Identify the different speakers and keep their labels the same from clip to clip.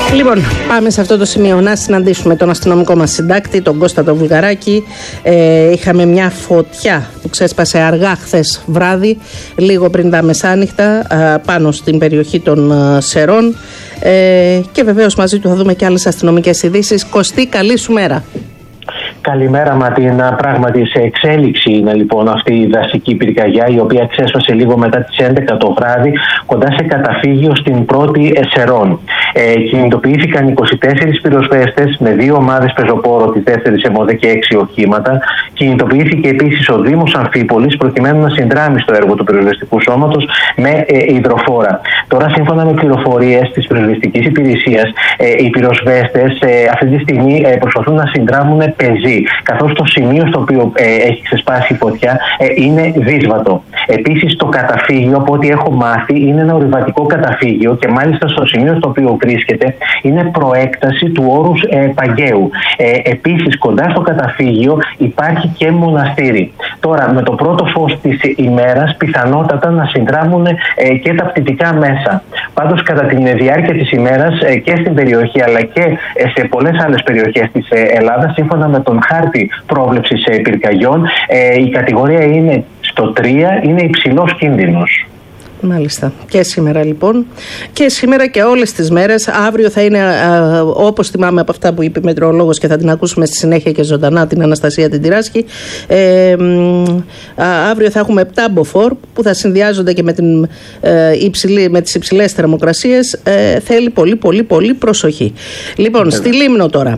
Speaker 1: Λοιπόν, πάμε σε αυτό το σημείο να συναντήσουμε τον αστυνομικό μας συντάκτη, τον Κώστα τον Βουλγαράκη. Είχαμε μια φωτιά που ξέσπασε αργά χθες βράδυ, λίγο πριν τα μεσάνυχτα, πάνω στην περιοχή των Σερών. Και βεβαίως μαζί του θα δούμε και άλλες αστυνομικές ειδήσεις. Κωστή, καλή σου μέρα.
Speaker 2: Καλημέρα Ματίνα. Πράγματι σε εξέλιξη είναι λοιπόν αυτή η δασική πυρκαγιά, η οποία ξέσπασε λίγο μετά τις 11 το βράδυ κοντά σε καταφύγιο στην πρώτη Σερών. Κινητοποιήθηκαν 24 πυροσβέστες με 2 ομάδες πεζοπόρο, τις 4 ΕΜΟΔΕ και 6 οχήματα. Κινητοποιήθηκε επίσης ο Δήμος Αμφίπολης προκειμένου να συνδράμει στο έργο του πυροσβεστικού σώματος με υδροφόρα. Τώρα, σύμφωνα με πληροφορίες της πυροσβεστικής υπηρεσίας, οι πυροσβέστες αυτή τη στιγμή προσπαθούν να συνδράμουν πεζή, καθώς το σημείο στο οποίο έχει ξεσπάσει η φωτιά είναι δύσβατο. Επίσης, το καταφύγιο, από ό,τι έχω μάθει, είναι ένα ορειβατικό καταφύγιο και μάλιστα στο σημείο στο οποίο βρίσκεται είναι προέκταση του όρους Παγκαίου. Επίσης, κοντά στο καταφύγιο υπάρχει και μοναστήρι. Τώρα, με το πρώτο φως της ημέρας, πιθανότατα να συνδράμουν και τα πτυτικά μέσα. Πάντως, κατά τη διάρκεια της ημέρας και στην περιοχή αλλά και σε πολλές άλλες περιοχές της Ελλάδας, σύμφωνα με τον χάρτη πρόβλεψης πυρκαγιών, η κατηγορία είναι στο 3, είναι υψηλός κίνδυνος.
Speaker 1: Μάλιστα. Και σήμερα λοιπόν. Και σήμερα και όλες τις μέρες. Αύριο θα είναι, όπως θυμάμαι από αυτά που είπε η μετεωρολόγος και θα την ακούσουμε στη συνέχεια και ζωντανά, την Αναστασία την Τυράσχη. Αύριο θα έχουμε 7 μποφόρ που θα συνδυάζονται και με τις υψηλές θερμοκρασίες. Θέλει πολύ προσοχή. Λοιπόν, στη Λίμνο τώρα.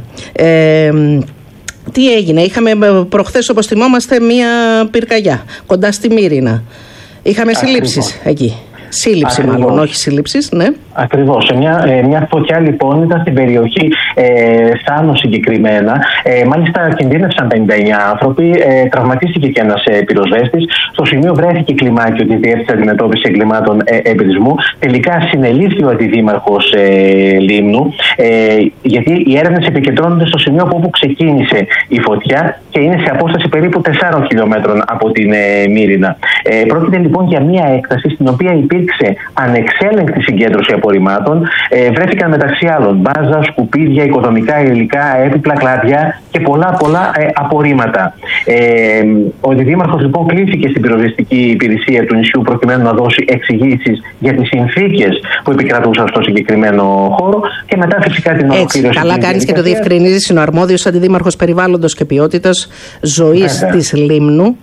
Speaker 1: Τι έγινε? Είχαμε προχθές, όπως θυμόμαστε, μία πυρκαγιά κοντά στη Μύρινα. Είχαμε συλλήψεις εκεί. Σύλληψη μάλλον, όχι συλλήψεις, ναι.
Speaker 2: Ακριβώς. Μια φωτιά λοιπόν ήταν στην περιοχή Θάνο συγκεκριμένα. Μάλιστα κινδύνευσαν 59 άνθρωποι, τραυματίστηκε και ένας πυροσβέστης. Στο σημείο βρέθηκε κλιμάκιο της Διεύθυνσης Αντιμετώπισης Εγκλημάτων Εμπρισμού. Τελικά συνελήφθη ο αντιδήμαρχος Λίμνου, γιατί οι έρευνες επικεντρώνονται στο σημείο από όπου ξεκίνησε η φωτιά και είναι σε απόσταση περίπου 4 χιλιόμετρων από την Μύρινα. Πρόκειται λοιπόν για μια έκταση στην οποία υπήρξε ανεξέλεγκτη συγκέντρωση απορριμμάτων. Βρέθηκαν μεταξύ άλλων μπάζα, σκουπίδια, οικοδομικά υλικά, έπιπλα, κλαδιά και πολλά απορρίμματα. Ο αντιδήμαρχος λοιπόν κλήθηκε στην πυροσβεστική υπηρεσία του νησιού προκειμένου να δώσει εξηγήσεις για τις συνθήκες που επικρατούσαν στο συγκεκριμένο χώρο και μετά φυσικά την ολοκλήρωση.
Speaker 1: Καλά κάνεις και το διευκρινίζεις. Είναι ο αρμόδιος αντιδήμαρχος περιβάλλοντος και ποιότητας ζωής της Λίμνου.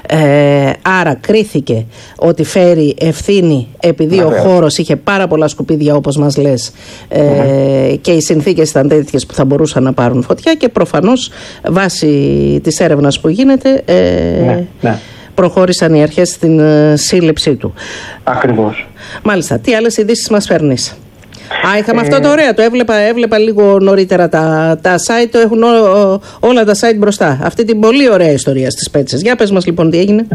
Speaker 1: Άρα κρίθηκε ότι φέρει ευθύνη επειδή ο χώρος είχε πάρα πολλά σκουπίδια, όπως μας λες, και οι συνθήκες ήταν τέτοιες που θα μπορούσαν να πάρουν φωτιά και προφανώς βάσει της έρευνας που γίνεται προχώρησαν οι αρχές στην σύλληψή του.
Speaker 2: Ακριβώς.
Speaker 1: Μάλιστα. Τι άλλες ειδήσεις μας φέρνεις? Είχαμε αυτό το ωραίο, το έβλεπα λίγο νωρίτερα τα site, το έχουν όλα τα site μπροστά. Αυτή την πολύ ωραία ιστορία στις Πέτσες. Για πες μας λοιπόν τι έγινε.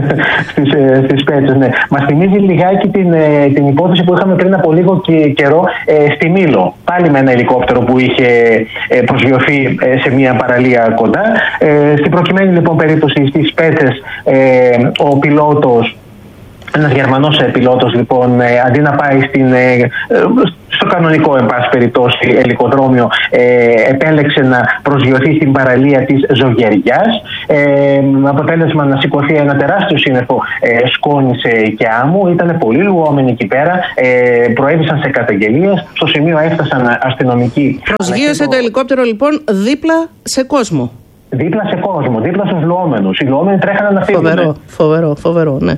Speaker 2: Στις Πέτσες, ναι. Μας θυμίζει λιγάκι την υπόθεση που είχαμε πριν από λίγο καιρό στη Μήλο. Πάλι με ένα ελικόπτερο που είχε προσγειωθεί σε μια παραλία κοντά. Στην προκειμένη λοιπόν περίπτωση στις Πέτσες, ο πιλότος, ένας Γερμανός πιλότος λοιπόν, αντί να πάει στο κανονικό εν πάση περιπτώσει ελικοδρόμιο, επέλεξε να προσγειωθεί στην παραλία της Ζωγεριάς. Αποτέλεσμα να σηκωθεί ένα τεράστιο σύννεφο σκόνης και άμμου. Ήταν πολύ λουόμενοι εκεί πέρα, προέβησαν σε καταγγελίες. Στο σημείο έφτασαν αστυνομικοί.
Speaker 1: Προσγείωσε το ελικόπτερο λοιπόν δίπλα σε κόσμο.
Speaker 2: Δίπλα σε κόσμο, δίπλα στους λουόμενους. Οι λουόμενοι τρέχανε να φύγουν.
Speaker 1: Φοβερό, ναι.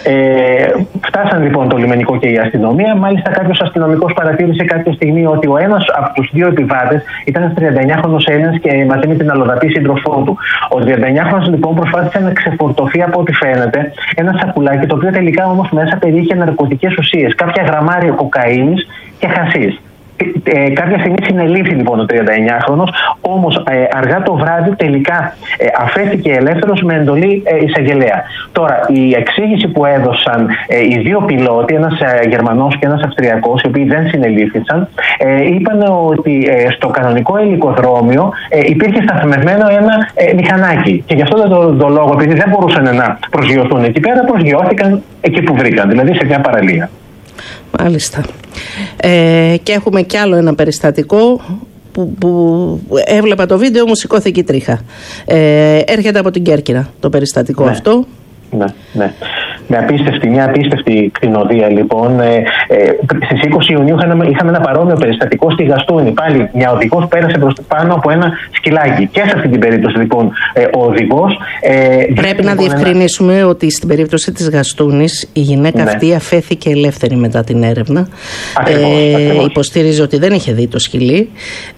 Speaker 2: Φτάσαν λοιπόν το λιμενικό και η αστυνομία. Μάλιστα, κάποιος αστυνομικός παρατήρησε κάποια στιγμή ότι ο ένας από τους 2 επιβάτες ήταν ένας 39χρονος Έλληνας και μαζί με την αλλοδαπή σύντροφό του. Ο 39χρονος λοιπόν προσπάθησε να ξεφορτωθεί, από ό,τι φαίνεται, ένα σακουλάκι, το οποίο τελικά όμως μέσα περιείχε ναρκωτικές ουσίες, κάποια γραμμάρια κοκαίνης και χασίς. Κάποια στιγμή συνελήφθη λοιπόν ο 39χρονος, όμως αργά το βράδυ τελικά αφέθηκε ελεύθερος με εντολή εισαγγελέα. Τώρα, η εξήγηση που έδωσαν οι 2 πιλότοι, ένας Γερμανός και ένας Αυστριακός, οι οποίοι δεν συνελήφθησαν, είπαν ότι στο κανονικό ελικοδρόμιο υπήρχε σταθμευμένο ένα μηχανάκι. Και γι' αυτό τον λόγο, επειδή δεν μπορούσαν να προσγειωθούν εκεί πέρα, προσγειώθηκαν εκεί που βρήκαν, δηλαδή σε μια παραλία.
Speaker 1: Μάλιστα. Και έχουμε κι άλλο ένα περιστατικό που έβλεπα το βίντεο, μου σηκώθηκε η τρίχα. Έρχεται από την Κέρκυρα το περιστατικό αυτό.
Speaker 2: Ναι. Μια απίστευτη κτηνοδία λοιπόν. Στις 20 Ιουνίου είχαμε ένα παρόμοιο περιστατικό στη Γαστούνη. Πάλι μια οδηγός πέρασε πάνω από ένα σκυλάκι. Και σε αυτή την περίπτωση λοιπόν ο οδηγός.
Speaker 1: Πρέπει να διευκρινίσουμε ότι στην περίπτωση της Γαστούνης η γυναίκα αυτή αφέθηκε ελεύθερη μετά την έρευνα. Ακριβώς. Υποστήριζε ότι δεν είχε δει το σκυλί.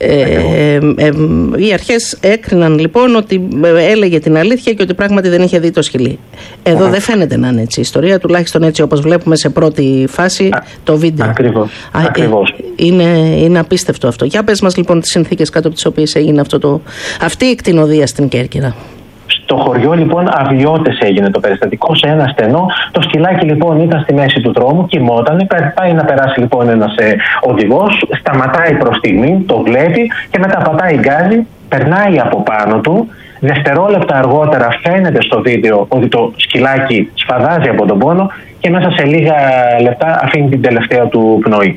Speaker 1: Οι αρχές έκριναν λοιπόν ότι έλεγε την αλήθεια και ότι πράγματι δεν είχε δει το σκυλί. Εδώ δεν φαίνεται να είναι έτσι η ιστορία, τουλάχιστον έτσι όπως βλέπουμε σε πρώτη φάση το βίντεο.
Speaker 2: Ακριβώς.
Speaker 1: Είναι απίστευτο αυτό. Για πες μας λοιπόν τις συνθήκες κάτω από τις οποίες έγινε αυτή η κτηνοδία στην Κέρκυρα.
Speaker 2: Στο χωριό λοιπόν Αυλιώτες έγινε το περιστατικό, σε ένα στενό. Το σκυλάκι λοιπόν ήταν στη μέση του δρόμου, κοιμότανε, πάει να περάσει λοιπόν ένας οδηγός, σταματάει προς στιγμή, το βλέπει και μετά πατάει γκάζι, περνάει από πάνω του. Δευτερόλεπτα αργότερα φαίνεται στο βίντεο ότι το σκυλάκι σφαδάζει από τον πόνο και μέσα σε λίγα λεπτά αφήνει την τελευταία του πνοή.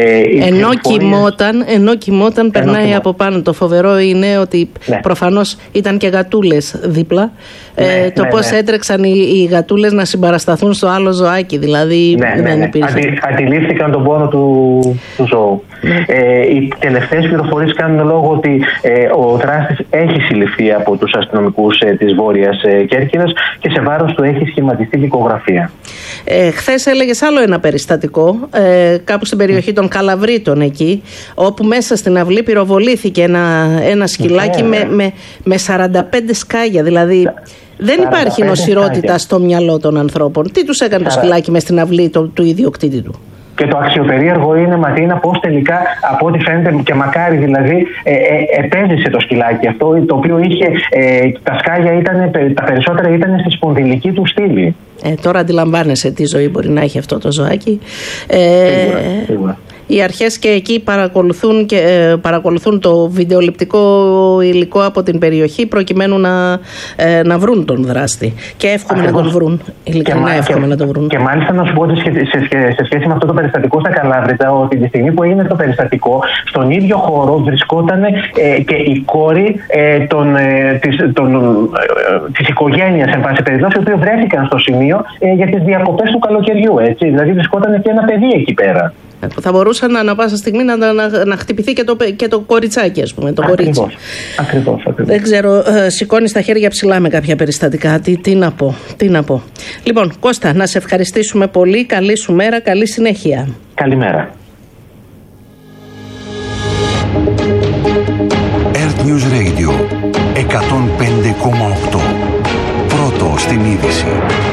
Speaker 1: Ενώ κοιμόταν περνάει από πάνω. Το φοβερό είναι ότι προφανώς ήταν και γατούλες δίπλα. Το πώς έτρεξαν οι γατούλες να συμπαρασταθούν στο άλλο ζωάκι, δηλαδή δεν υπήρχε.
Speaker 2: Αντιλήφθηκαν τον πόνο του ζώου. Οι τελευταίες πληροφορίες κάνουν λόγο ότι ο δράστης έχει συλληφθεί από τους αστυνομικούς της Βόρειας Κέρκυρας και σε βάρος του έχει σχηματιστεί δικογραφία.
Speaker 1: Χθες έλεγες άλλο ένα περιστατικό κάπου στην περιοχή των Καλαβρίτων εκεί, όπου μέσα στην αυλή πυροβολήθηκε ένα σκυλάκι με 45 σκάγια, δηλαδή δεν υπάρχει νοσηρότητα στο μυαλό των ανθρώπων. Τι τους έκανε το σκυλάκι μες στην αυλή του ιδιοκτήτη του?
Speaker 2: Και το αξιοπερίεργο είναι, Ματίνα, πως τελικά, από ό,τι φαίνεται και μακάρι δηλαδή, επέζησε το σκυλάκι αυτό, το οποίο είχε, τα σκάγια τα περισσότερα ήταν στη σπονδυλική του στήλη.
Speaker 1: Τώρα αντιλαμβάνεσαι τι ζωή μπορεί να έχει αυτό το ζωάκι.
Speaker 2: Σίγουρα.
Speaker 1: Οι αρχές και εκεί παρακολουθούν το βιντεοληπτικό υλικό από την περιοχή προκειμένου να βρουν τον δράστη. Και εύχομαι να τον βρουν. Ειλικρινά εύχομαι να τον βρουν.
Speaker 2: Και μάλιστα να σου πω ότι σε σχέση με αυτό το περιστατικό στα Καλάβρητα, ότι τη στιγμή που έγινε το περιστατικό, στον ίδιο χώρο βρισκόταν και η κόρη της οικογένειας, εν πάση περιπτώσει, οι οποίοι βρέθηκαν στο σημείο για τις διακοπές του καλοκαιριού. Έτσι. Δηλαδή βρισκόταν και ένα παιδί εκεί πέρα.
Speaker 1: Που θα μπορούσαν ανά πάσα στιγμή να χτυπηθεί και το κοριτσάκι, ας πούμε. Το κορίτσι.
Speaker 2: Ακριβώς.
Speaker 1: Δεν ξέρω, σηκώνεις τα χέρια ψηλά με κάποια περιστατικά. Τι να πω. Λοιπόν, Κώστα, να σε ευχαριστήσουμε πολύ. Καλή σου μέρα, καλή συνέχεια.
Speaker 2: Καλημέρα.
Speaker 3: Earth News Radio 105,8. Πρώτο στην είδηση.